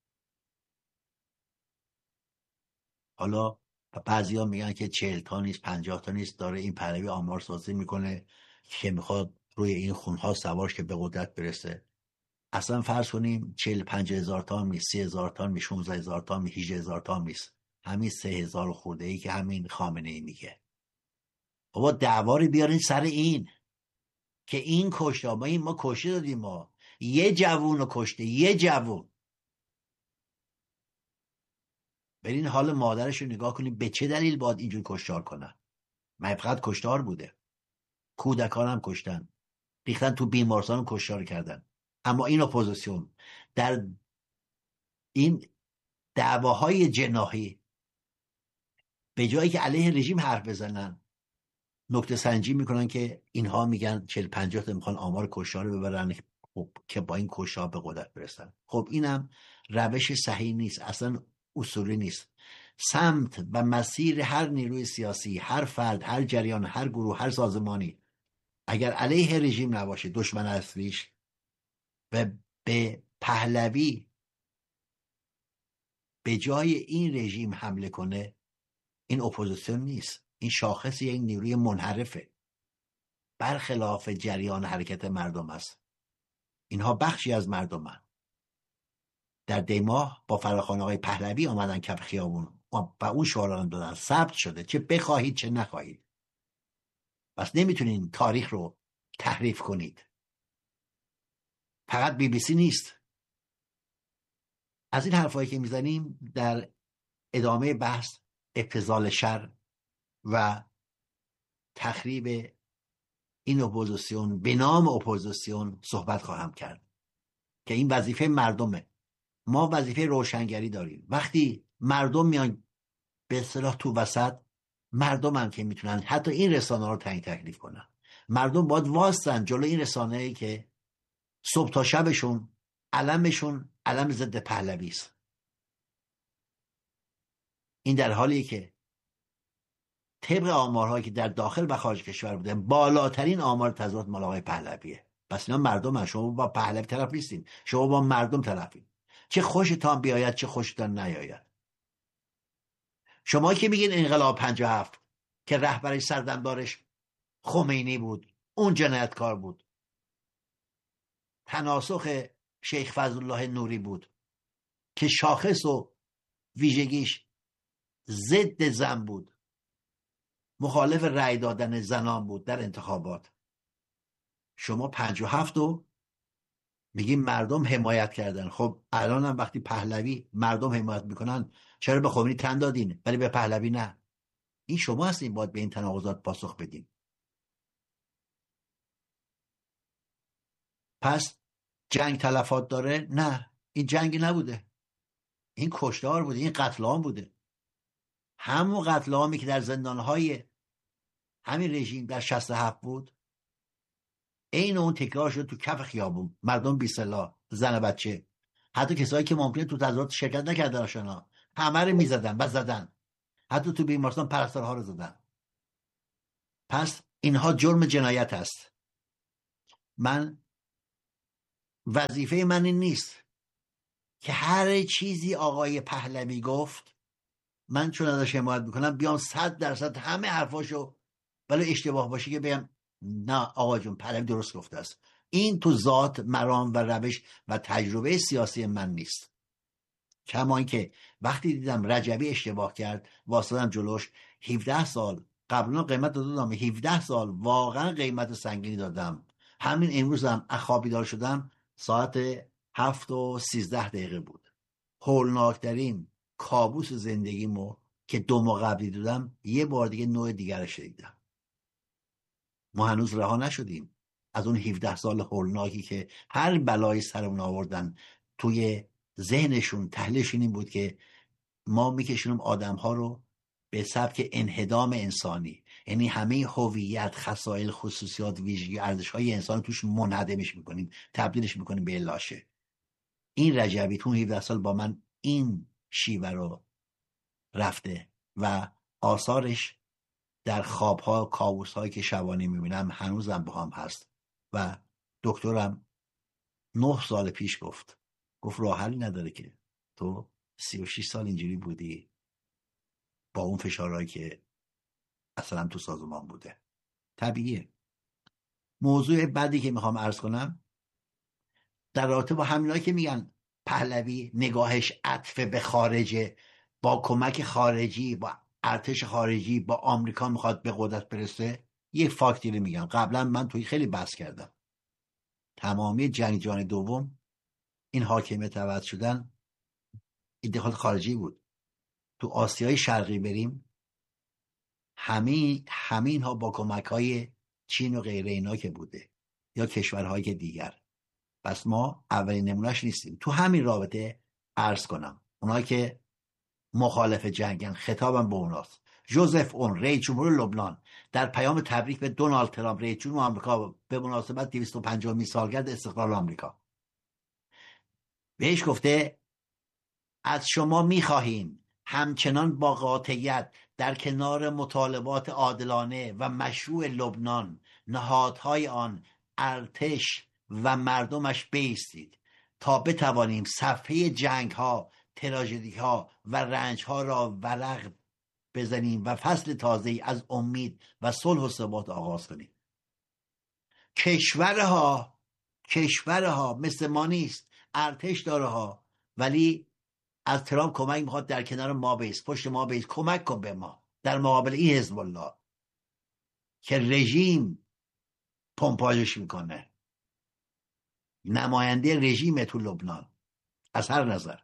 حالا بعضیا میگن که چهل تا نیست پنجاه تا نیست، داره این پهلوی آمار سازی میکنه که میخواد روی این خونها سوارش که به قدرت برسه. اصلا فرض کنیم چهل پنج هزار تا هم نیست، سی هزار تا هم نیست، شانزده هزار تا هم نیست، هجده هزار تا هم نیست، همین سه هزار خورده ای که همین خامنه ای میگه. بابا دعواری بیارین سر این که این کشته، ما این ما کشته دادیم، ما یه جوون رو کشته، یه جوون. برین حال مادرش رو نگاه کنیم به چه دلیل باید اینجور کشتار کنن. من فقط کشتار بوده، کودکان هم کشتن، ریختن تو بیمارستان کشتار کردن. اما این اپوزیسیون در این دعواهای جناحی به جایی که علیه رژیم حرف بزنن نکته سنجی میکنن که اینها میگن چهل پنجاه تا میخوان آمار کشتار رو ببرن خب که با این کشتار به قدرت برسن. خب اینم روش صحیح نیست، اصلا اصولی نیست. سمت و مسیر هر نیروی سیاسی، هر فرد، هر جریان، هر گروه، هر سازمانی اگر علیه رژیم نباشه، دشمن اصلیش، و به پهلوی به جای این رژیم حمله کنه، این اپوزیسیون نیست، این شاخص یک نیروی منحرفه، برخلاف جریان حرکت مردم است. اینها بخشی از مردمن. در دیماه با فراخوان آقای پهلوی آمدن کف خیابون و اون شعارا دادن، ثبت شده، چه بخواهید چه نخواهید. پس نمیتونین تاریخ رو تحریف کنید. فقط بی بی سی نیست. از این حرفایی که میزنیم در ادامه بحث ابتذال شر و تخریب این اپوزیسیون به نام اپوزیسیون صحبت خواهم کرد که این وظیفه مردمه. ما وظیفه روشنگری داریم. وقتی مردم میان به اصطلاح تو وسط، مردم هم که میتونن حتی این رسانه رو تعیین تکلیف کنن. مردم باید واسطن جلو این رسانه‌ای که صبح تا شبشون علمشون علم ضد پهلوی است. این در حالی که طبق آمارهایی که در داخل و خارج کشور بوده بالاترین آمار تظاهرات مال آقای پهلویه. پس اینا مردم هست. شما با پهلوی طرف نیستین، شما با مردم طرفین، چه خوشتان بیاید چه خوشتان نیاید. شما که میگین انقلاب پنجاه و هفت که رهبرش سردمدارش خمینی بود، اون جنایتکار بود، تناسخ شیخ فضلالله نوری بود که شاخص و ویژگیش ضد زن بود، مخالف رأی دادن زنان بود در انتخابات. شما پنجاه و هفت رو میگیم مردم حمایت کردن. خب الان هم وقتی پهلوی مردم حمایت میکنن، چرا به خمینی تن دادین ولی به پهلوی نه؟ این شما هستین باید به این تناقضات پاسخ بدین. پس جنگ تلفات داره؟ نه، این جنگ نبوده، این کشتار بوده، این قتل عام بوده. همون قتل عامی که در زندانهای همین رژیم در شصت و هفت بود، عین اون تکرار شد تو کف خیابون. مردم بی سلاح، زن و بچه، حتی کسایی که ممکنه تو تظاهرات شرکت نکردن آشنا، همه رو میزدن و زدن، حتی تو بیمارستان پرستارها رو زدن. پس اینها جرم جنایت است. من وظیفه من این نیست که هر چیزی آقای پهلوی گفت من چون ازش حمایت میکنم بیام صد درصد همه حرفاشو، ولی اشتباه باشه که بگم نه آقا جون پهلوی درست گفته است. این تو ذات، مرام و روش و تجربه سیاسی من نیست. کما اینکه وقتی دیدم رجبی اشتباه کرد واسطم جلوش، هفده سال قبلا قیمت دادم، هفده سال واقعا قیمت سنگینی دادم. همین امروز هم اخوابیدار شدم، ساعت هفت و سیزده دقیقه بود. هولناکترین کابوس زندگیمو که دو ماه قبلی دیدم یه بار دیگه نوع دیگرش دیدم. ما هنوز رها نشدیم از اون هفده سال هولناکی که هر بلایی سرمون آوردن توی ذهنشون تحلیلشون این بود که ما میکشونیم آدم ها رو به سبک انهدام انسانی، یعنی همه هویت، خصایل، خصوصیات، ویژگی، ارزش های انسان توش منهدمش میکنیم، تبدیلش میکنیم به لاشه. این رجبی تو هفده سال با من این شیوه رو رفته و آثارش در خوابها، کابوس‌هایی که شبانه میبینم هنوزم با هم هست. و دکترم نه سال پیش گفت گفت راه حلی نداره که تو سی و شش سال اینجوری بودی با اون فشارهایی که اصلا تو سازمان بوده. طبیعیه. موضوع بعدی که میخوام عرض کنم در رابطه با همینایی که میگن پهلوی نگاهش عطف به خارجه، با کمک خارجی، با ارتش خارجی، با آمریکا میخواد به قدرت برسه. یک فاکتی رو میگم، قبلا من توی خیلی بحث کردم. تمامی جنگ جهانی دوم این حاکمیت توسط شدن ادخال خارجی بود. تو آسیای شرقی بریم همین همین ها با کمک های چین و غیره اینا که بوده یا کشورهایی که دیگر. پس ما اولین نمونهش نیستیم. تو همین رابطه عرض کنم اونایی که مخالف جنگن خطابم به اوناست. جوزف اون رئیس جمهور لبنان در پیام تبریک به دونالد ترامپ رئیس جمهور آمریکا به مناسبت دویست و پنجمین سالگرد استقلال آمریکا بهش گفته از شما میخواهیم همچنان با قاطعیت در کنار مطالبات عادلانه و مشروع لبنان، نهادهای آن، ارتش و مردمش بایستید تا بتوانیم صفحه جنگ ها، تراژدی ها و رنج ها را ورق بزنیم و فصل تازه‌ای از امید و صلح و ثبات آغاز کنیم. کشورها کشورها مثل ما نیست، ارتش داره ها، ولی از ترامپ کمک میخواد در کنار ما بیست، پشت ما بیست، کمک کن به ما در مقابل این حزب الله که رژیم پمپاژش میکنه، نماینده رژیم تو لبنان از هر نظر.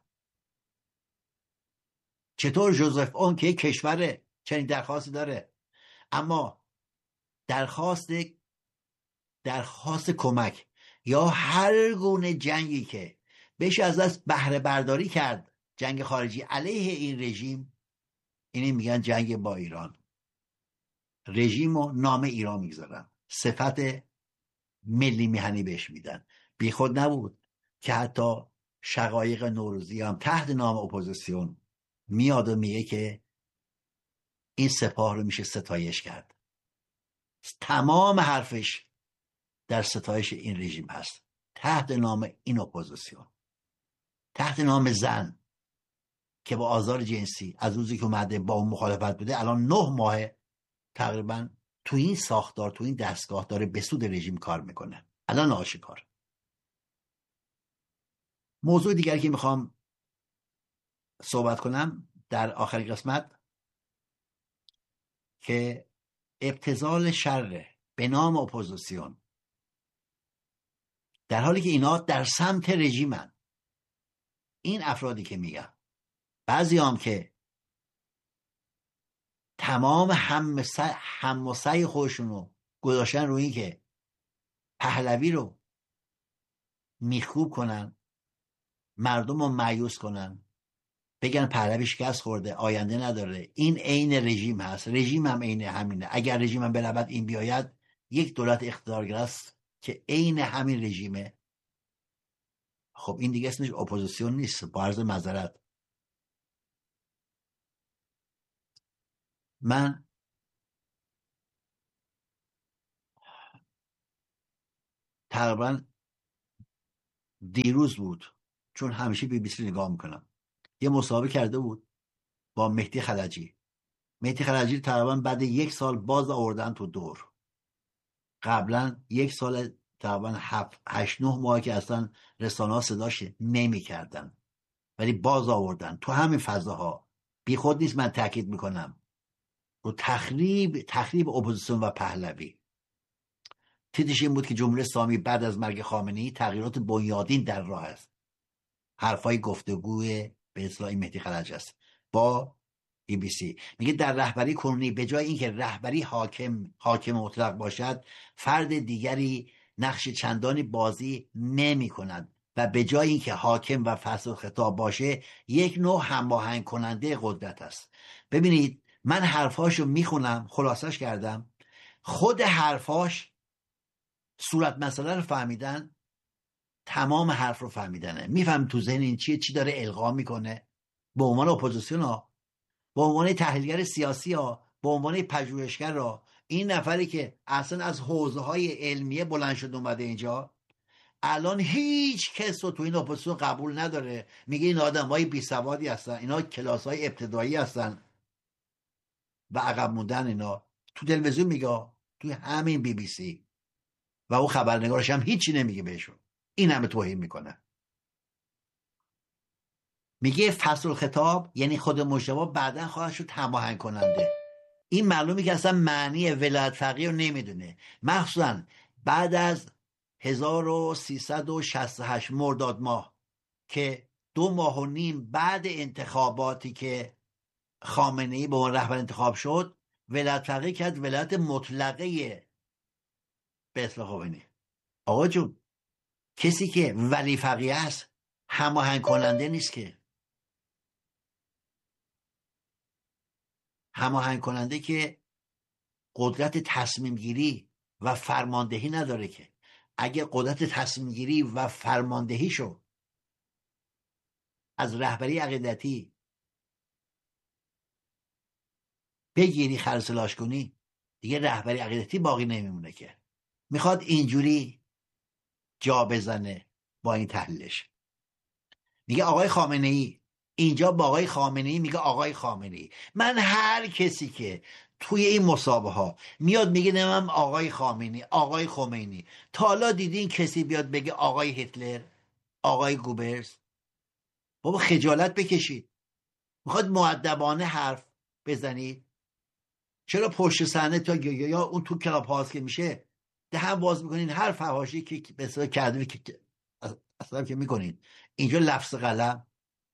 چطور جوزف اون که کشور چنین درخواستی داره، اما درخواست درخواست کمک یا هر گونه جنگی که بشه از دست بهره برداری کرد، جنگ خارجی علیه این رژیم، اینی میگن جنگ با ایران. رژیم و نام ایران میگذارن، صفت ملی میهنی بهش میدن. بی خود نبود که حتی شقایق نوروزی هم تحت نام اپوزیسیون میاد و میگه که این سپاه رو میشه ستایش کرد. تمام حرفش در ستایش این رژیم هست، تحت نام این اپوزیسیون، تحت نام زن که با آزار جنسی از روزی که اومده با اون مخالفت بوده الان نه ماه تقریبا تو این ساختار، تو این دستگاه داره به سود رژیم کار میکنه. الان آشکار. موضوع دیگری که میخوام صحبت کنم در آخر قسمت که ابتذال شر به نام اپوزیسیون، در حالی که اینا در سمت رژیمن. این افرادی که میگم، بعضی هم که تمام هم هم و سعی خودشون رو گذاشتن روی این که پهلوی رو میخوب کنن، مردم رو مایوس کنن، بگن پهلوی شکست خورده، آینده نداره. این عین رژیم هست. رژیم هم عین همینه. اگر رژیم هم بلبد این بیاید، یک دولت اقتدارگر است که عین همین رژیمه. خب این دیگه اسمش اپوزیسیون نیست، با عرض معذرت. من تقریبا دیروز بود، چون همیشه بی بی سی نگاه میکنم، یه مصاحبه کرده بود با مهدی خلجی. مهدی خلجی تقریبا بعد یک سال باز آوردن تو دور. قبلا یک سال تقریبا هفت هشت نه ماه که اصلا رسانه‌ها صداش نمی کردن، ولی باز آوردن تو همین فضاها. بی خود نیست، من تاکید میکنم رو تخریب تخریب اپوزیسیون و پهلوی. تیترش این بود که جمهوری اسلامی بعد از مرگ خامنه‌ای تغییرات بنیادین در راه است. حرفای گفتگوی به اصطلاح مهدی خلج است با بی بی سی. میگه در رهبری کنونی به جای اینکه رهبری حاکم حاکم مطلق باشد، فرد دیگری نقش چندانی بازی نمی کند و به جای اینکه حاکم و فصل خطاب باشه یک نوع هماهنگ کننده قدرت است. ببینید من حرفاشو میخونم، خلاصش کردم، خود حرفاش صورت مسئله رو فهمیدن، تمام حرف رو فهمیدنه، میفهم تو ذهن این چیه، چی داره القا میکنه، به عنوان اپوزیسیون ها، به عنوان تحلیلگر سیاسی ها، به عنوان پژوهشگر را. این نفری که اصلا از حوزه های علمیه بلند شد اومده اینجا، الان هیچ کس رو تو این اپوزیسیون قبول نداره، میگه این آدم های بی سوادی هستن، اینا کلاس های ابتدایی هستن و عقب موندن. اینا تو تلویزیون میگه، تو همین بی بی سی، و اون خبرنگارش هم هیچی نمیگه بهشون، این همه توهین میکنه. میگه فصل الخطاب یعنی خود مجتبی بعداً خواهد شد هماهنگ کننده. این معلومه که اصلا معنی ولایت فقیه رو نمیدونه، مخصوصا بعد از هزار و سیصد و شصت و هشت مرداد ماه که دو ماه و نیم بعد انتخاباتی که خامنه‌ای به عنوان رهبر انتخاب شد، ولایت فقیه کرد ولایت مطلقه به اصلاح خمینی. آقا جون، کسی که ولی فقیه است هماهنگ کننده نیست که، هماهنگ کننده که قدرت تصمیم گیری و فرماندهی نداره که. اگه قدرت تصمیم گیری و فرماندهیشو از رهبری عقیدتی بگیری خرسلاش کنی، دیگه رهبری عقیدتی باقی نمیمونه که. میخواد اینجوری جا بزنه با این تحلیلش. میگه آقای خامنه‌ای، اینجا با آقای خامنه‌ای میگه آقای خامنه‌ای. من هر کسی که توی این مسابقه ها میاد میگه نمیم آقای خامنه‌ای، آقای خمینی، تا حالا دیدین کسی بیاد بگه آقای هیتلر، آقای گوبرز؟ بابا خجالت بکشید. میخواد مؤدبانه حرف بزنید، چرا پشت صحنه تا یا, یا اون تو کلاب هاوس که میشه دهن باز میکنین، هر فحاشی که به اصطلاح کردوی که اصلا که میکنین، اینجا لفظ قلم.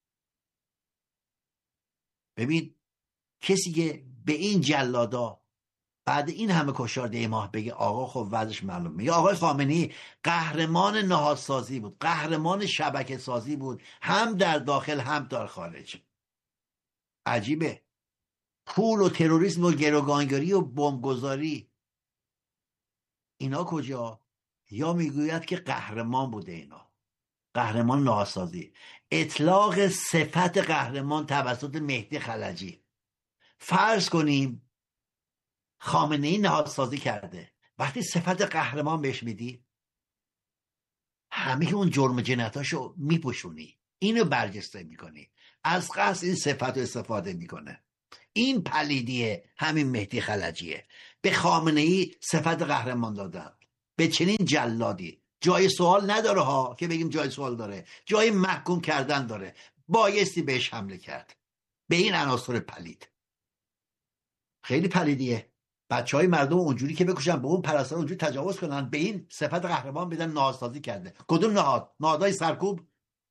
ببین کسی که به این جلادا بعد این همه کشارده ماه بگه آقا، خب وضعش معلوم. میگه آقای خامنه‌ای قهرمان نهادسازی بود، قهرمان شبکه سازی بود، هم در داخل هم در خارج. عجیبه، پول و تروریسم و گروگانگیری و بمبگذاری اینا کجا؟ یا میگوید که قهرمان بوده، اینا قهرمان نهادسازی، اطلاق صفت قهرمان توسط مهدی خلجی. فرض کنیم خامنه‌ای نهادسازی کرده، وقتی صفت قهرمان بهش میدی، همه اون جرم جنایتاشو میپوشونی، اینو برجسته میکنی، از قصد این صفت رو استفاده میکنه. این پلیدیه همین مهدی خلجیه. به خامنه‌ای صفت قهرمان دادن، به چنین جلادی. جای سوال نداره ها، که بگیم جای سوال داره، جای محکوم کردن داره. بایستی بهش حمله کرد، به این عناصر پلید. خیلی پلیدیه بچه های مردم اونجوری که بکشن، به اون پرستار اونجوری تجاوز کنن، به این صفت قهرمان بدن نهادسازی کرده. کدوم نهاد؟ نهادهای سرکوب،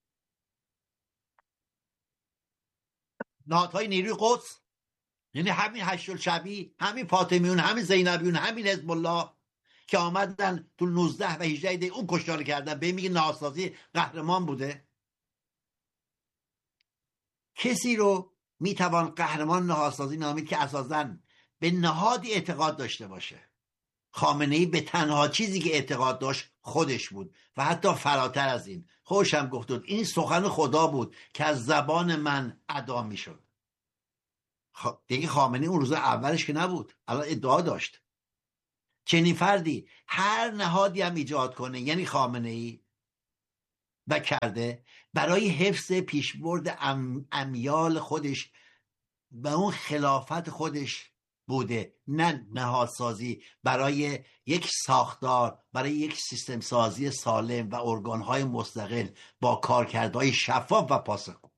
نهادهای نیروی قدس، یعنی همین هشت‌الشعبی، همین فاطمیون، همین زینبیون، همین حزب الله که آمدن تو نوزده و هجده دی اون کشتار کردن، به میگه نهادسازی قهرمان بوده. کسی رو میتوان قهرمان نهادسازی نامید که اساساً به نهادی اعتقاد داشته باشه. خامنه‌ای به تنها چیزی که اعتقاد داشت خودش بود و حتی فراتر از این. خوشم گفت بود این سخن خدا بود که از زبان من ادا میشد. دیگه خامنه‌ای اون روز اولش که نبود، الان ادعا داشت. چنین فردی هر نهادی هم ایجاد کنه، یعنی خامنه‌ای و کرده، برای حفظ پیشبرد ام، امیال خودش و اون خلافت خودش بوده، نه نهادسازی برای یک ساختار، برای یک سیستم سازی سالم و ارگانهای مستقل با کارکردهای شفاف و پاسخگو.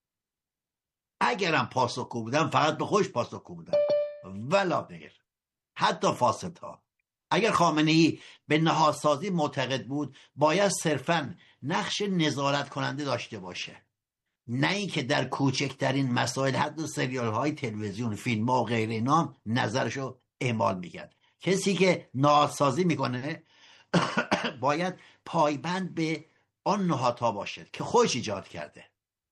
اگرم پاسخگو بودن فقط به خودش پاسخگو بودن، ولا غیر، حتی فاسدها. اگر خامنه‌ای به نهادسازی معتقد بود، باید صرفاً نقش نظارت کننده داشته باشه، نه اینکه در کوچکترین مسائل، حتی سریال های تلویزیون، فیلم ها و غیر اینا نظرشو اعمال میکرد. کسی که نهادسازی میکنه باید پایبند به آن نهادها باشد که خودش ایجاد کرده.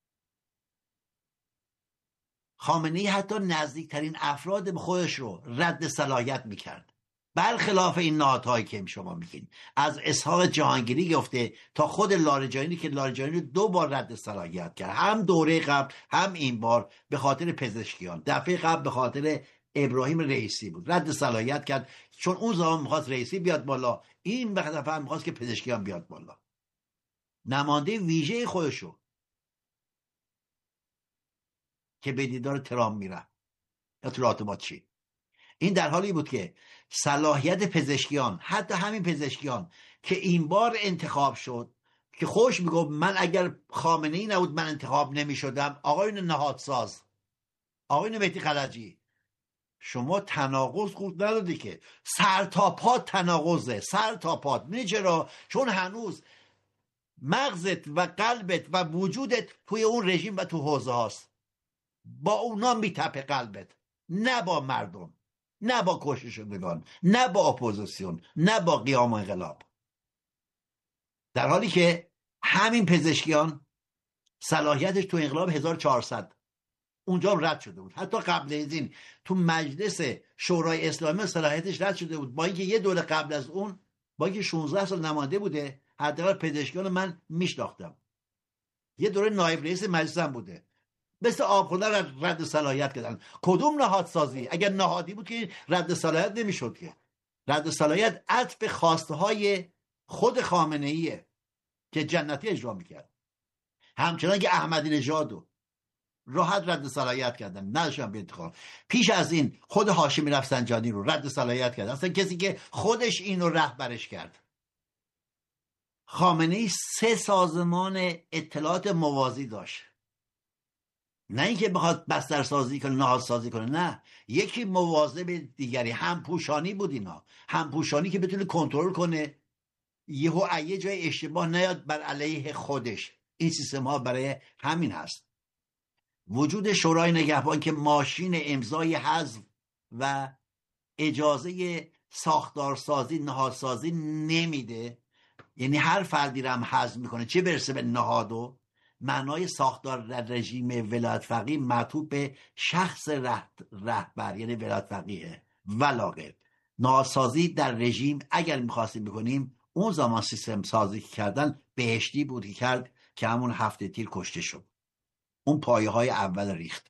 خامنه‌ای حتی نزدیکترین افراد به خودش رو رد صلاحیت میکرد، برخلاف این نهادهایی که شما میگین. از اسحاق جهانگیری گفته تا خود لاریجانی که لاریجانی رو دو بار رد صلاحیت کرد، هم دوره قبل هم این بار به خاطر پزشکیان. دفعه قبل به خاطر ابراهیم رئیسی بود، رد صلاحیت کرد چون اون زمان میخواست رئیسی بیاد بالا، این به دفعه میخواست که پزشکیان بیاد بالا. نماینده ویژه خودشو که به دیدار ترامپ میره یا تو راتبات چی. این در حالی بود که صلاحیت پزشکیان، حتی همین پزشکیان که این بار انتخاب شد، که خوش میگفت من اگر خامنه‌ای نبود من انتخاب نمیشدم، آقایون نهادساز، آقایون مهدی خلجی، شما تناقض خود ندادی که سر تا پا تناقضه، سر تا پا. می‌دونی چرا؟ چون هنوز مغزت و قلبت و وجودت توی اون رژیم و تو حوزه هاست، با اونا میتپه قلبت، نه با مردم، نه با کشته شدگان، نه با اپوزیسیون، نه با قیام و انقلاب. در حالی که همین پزشکیان صلاحیتش تو انقلاب هزار و چهارصد اونجا رد شده بود، حتی قبل از این تو مجلس شورای اسلامی صلاحیتش رد شده بود، با اینکه یه دوره قبل از اون، با اینکه شانزده سال نماینده بوده، حداقل پزشکیان من میشناختم، یه دوره نایب رئیس مجلس هم بوده، مثل آبخونه رد, رد صلاحیت کردن. کدوم نهادسازی؟ اگر نهادی بود که رد صلاحیت نمیشد که. رد صلاحیت عطف خواسته های خود خامنه‌ایه که جنتی اجرا میکرد. همچنان که احمدی نژادو راحت رد صلاحیت کردن، نداشتن به انتخاب. پیش از این خود هاشمی رفسنجانی رو رد صلاحیت کردن، اصلا کسی که خودش اینو رهبرش کرد. خامنه‌ای سه سازمان اطلاعات موازی داشت، نه اینکه بخواد بسترسازی کنه، نهادسازی کنه، نه، یکی موازی به دیگری، همپوشانی بود اینا، همپوشانی که بتونه کنترل کنه یهو یه جای اشتباه نیاد بر علیه خودش. این سیستم ها برای همین هست. وجود شورای نگهبان که ماشین امضای حذف و اجازه ساختارسازی، نهادسازی نمیده، یعنی هر فردی رو هم حذف میکنه، چه برسه به نهادو. معنای ساختار در رژیم ولایت فقیه معطوف به شخص رهبر، یعنی ولایت فقیه ولاغه. نهادسازی در رژیم اگر میخواستیم بکنیم، اون زمان سیستم سازی کردن بهشتی بود که کرد که همون هفته تیر کشته شد، اون پایه های اول ریخت.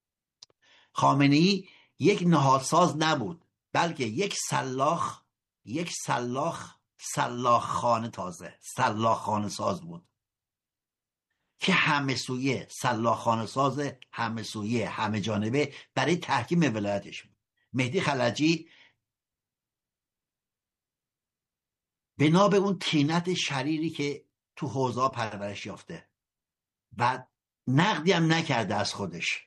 خامنه‌ای یک نهادساز نبود، بلکه یک سلاخ، یک سلاخ سلاخ خانه، تازه سلاخ خانه ساز بود که همه سویه، سلاخ خانه ساز همه سویه، همه جانبه برای تحکیم ولایتش بود. مهدی خلجی بنا به اون طینت شریری که تو حوزه پرورش یافته و نقدی هم نکرده از خودش،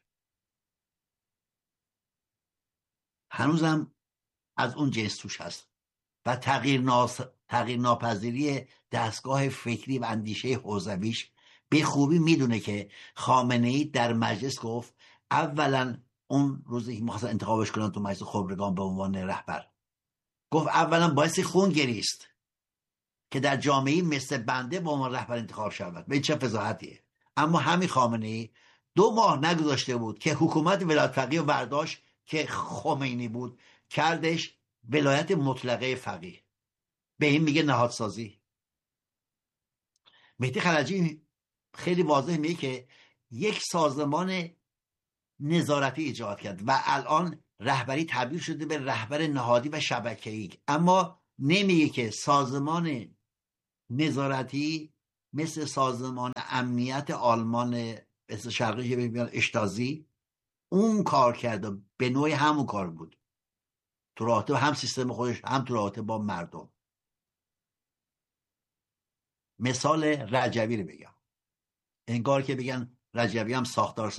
هنوزم از اون جنس توش هست و تغییر, ناس... تغییر ناپذیری دستگاه فکری و اندیشه حوزویش به خوبی میدونه که خامنه‌ای در مجلس گفت، اولا اون روزی که می‌خواستن انتخابش کنن تو مجلس خبرگان به عنوان رهبر، گفت اولا باعث خون گریست که در جامعه مثل بنده به عنوان رهبر انتخاب شود. به چه فضاحتیه. اما همین خامنه‌ای دو ماه نگذاشته بود که حکومت ولایت فقیه و برداشت که خمینی بود، کردش ولایت مطلقه فقیه. به این میگه نهادسازی. مهدی خلجی خیلی واضح میگه که یک سازمان نظارتی ایجاد کرد و الان رهبری تبدیل شده به رهبر نهادی و شبکه‌ای، اما نمیگه که سازمان نظارتی مثل سازمان امنیت آلمان مثل شرقی که ببینن اشتازی اون کار کرده، به نوعی همون کار بود، تو رابطه هم سیستم خودش هم تو رابطه با مردم. مثال رجوی رو بگم، انگار که بگن رجوی هم ساختار